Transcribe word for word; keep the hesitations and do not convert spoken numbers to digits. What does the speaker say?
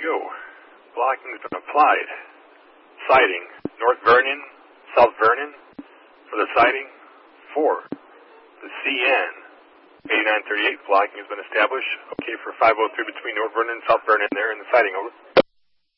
go. Blocking has been applied. Siding, North Vernon, South Vernon. For the siding, four. The C N, eighty-nine thirty-eight, blocking has been established. Okay for five oh three between North Vernon and South Vernon there in the siding, over.